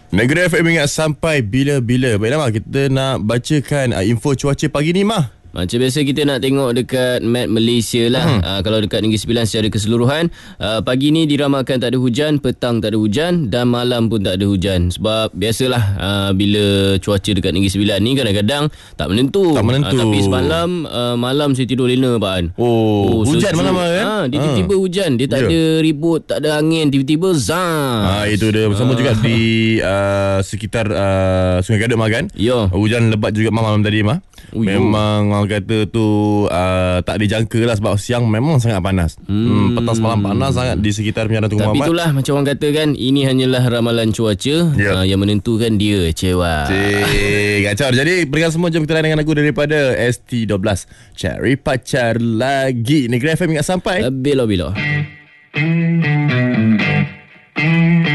Negeri FM ingat sampai bila-bila. Baiklah Mak, kita nak bacakan info cuaca pagi ni Mak. Macam biasa kita nak tengok dekat map Malaysia lah. Kalau dekat Negeri Sembilan secara keseluruhan, pagi ni diramalkan tak ada hujan, petang tak ada hujan dan malam pun tak ada hujan. Sebab biasalah bila cuaca dekat Negeri Sembilan ni kadang-kadang tak menentu. Tapi semalam malam saya tidur lena Pak An. Hujan malam kan? Dia tiba-tiba hujan. Dia tak ada ribut, tak ada angin, tiba-tiba zam. Itu dia. Sama juga di sekitar Sungai Gadut Mak kan? Ya. Hujan lebat juga malam tadi Mak. Memang orang kata tu tak dijangka lah sebab siang memang sangat panas. Petang semalam panas sangat di sekitar Menyaran Tunku Muhammad. Tapi itulah macam orang kata kan, ini hanyalah ramalan cuaca yang menentukan dia cewa. Kacau. Jadi peringkat semua, jom kita layan dengan aku daripada ST12 Cari Pacar Lagi. Negeri FM ingat sampai bila-bila.